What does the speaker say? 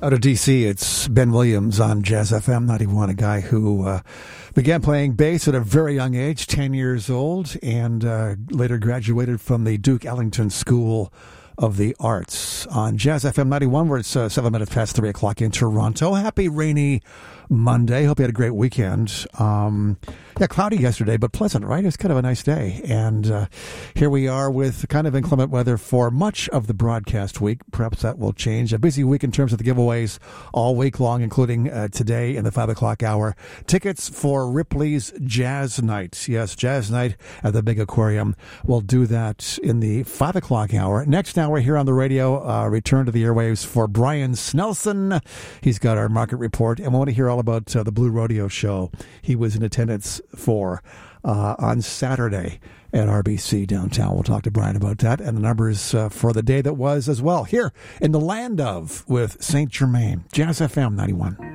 Out of D.C., it's Ben Williams on Jazz FM 91, a guy who began playing bass at a very young age, 10 years old, and later graduated from the Duke Ellington School of the Arts. On Jazz FM 91, where it's 7 minutes past 3 o'clock in Toronto. Happy rainy Monday. Hope you had a great weekend. Cloudy yesterday, but pleasant, right? It's kind of a nice day. And here we are with kind of inclement weather for much of the broadcast week. Perhaps that will change. A busy week in terms of the giveaways all week long, including today in the 5 o'clock hour. Tickets for Ripley's Jazz Night. Yes, Jazz Night at the Big Aquarium. We'll do that in the 5 o'clock hour. Next hour here on the radio, return to the airwaves for Brian Snelson. He's got our market report, and we want to hear all about the Blue Rodeo show he was in attendance for on Saturday at RBC downtown. We'll talk to Brian about that and the numbers for the day that was as well. Here in the land of with Saint Germain, Jazz FM 91.